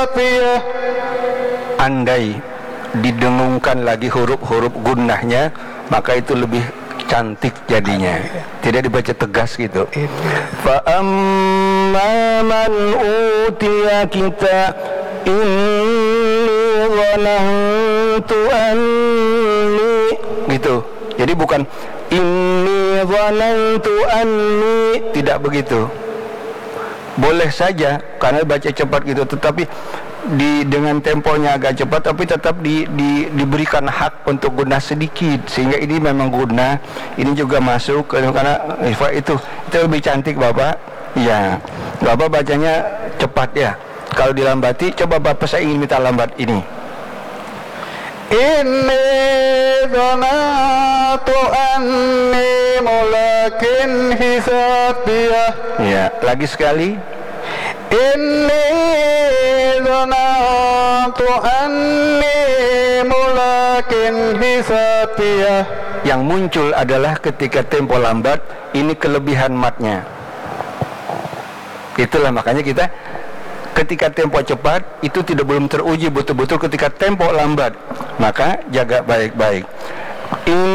Andai didengungkan lagi huruf-huruf gunnahnya, maka itu lebih cantik jadinya. Tidak dibaca tegas gitu. Fa amma man utiya kita inni dhanantu anni gitu. Jadi bukan inni dhanantu anni, tidak begitu. Boleh saja karena baca cepat gitu, tetapi dengan temponya agak cepat, tapi tetap diberikan hak untuk guna sedikit, sehingga ini memang guna, ini juga masuk karena itu lebih cantik Bapak. Ya, Bapak bacanya cepat ya. Kalau dilambati, coba Bapak saya ingin minta lambat ini. Inni dhanantu anni mulakin hisabiyah. Ya, lagi sekali. Inni dhanantu anni mulakin hisabiyah. Yang muncul adalah ketika tempo lambat, ini kelebihan matnya. Itulah makanya kita ketika tempo cepat itu belum teruji betul-betul. Ketika tempo lambat, maka jaga baik-baik.